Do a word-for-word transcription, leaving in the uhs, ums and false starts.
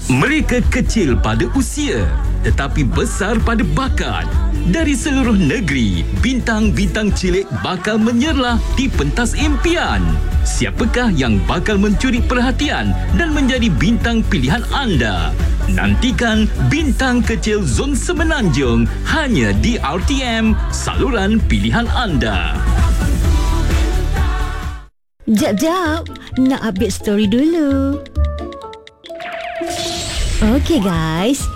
Mereka kecil pada usia tetapi besar pada bakat. Dari seluruh negeri, bintang-bintang cilik bakal menyerlah di pentas impian. Siapakah yang bakal mencuri perhatian dan menjadi bintang pilihan anda? Nantikan Bintang Kecil Zon Semenanjung hanya di R T M, saluran pilihan anda. Jap, jap. Nak update story dulu. Okay guys,